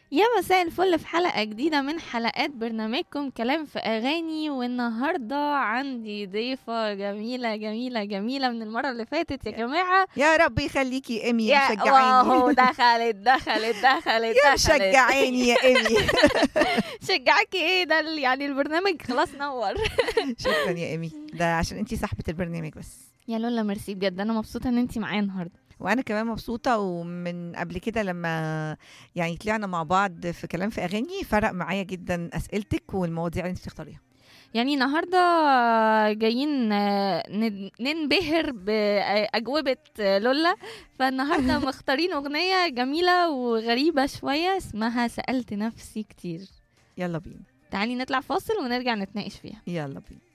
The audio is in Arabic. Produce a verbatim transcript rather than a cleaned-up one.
يا مساء الفل في حلقة جديدة من حلقات برنامجكم كلام في أغاني. والنهاردة عندي ضيفة جميلة جميلة جميلة من المرة اللي فاتت يا جماعة. يا رب يخليكي ايمي، يا مشجعاني. واو، دخلت دخلت دخلت يا دخلت مشجعاني يا ايمي. شجعكي ايه ده ال- يعني البرنامج خلاص نور. شكرا يا ايمي، ده عشان انتي صاحبة البرنامج بس. يا لولا ميرسي بجد، أنا مبسوطة إن انتي معايا النهاردة. وانا كمان مبسوطة، ومن قبل كده لما يعني طلعنا مع بعض في كلام في اغاني فرق معايا جدا اسئلتك والمواضيع اللي انت بتختاريها. يعني النهاردة جايين آه، ن- ننبهر بأجوبة آه، لولا. فالنهاردة مختارين أغنية جميلة وغريبة شوية اسمها سألت نفسي كتير. يلا بينا. تعالي نطلع فاصل ونرجع نتناقش فيها. يلا بينا.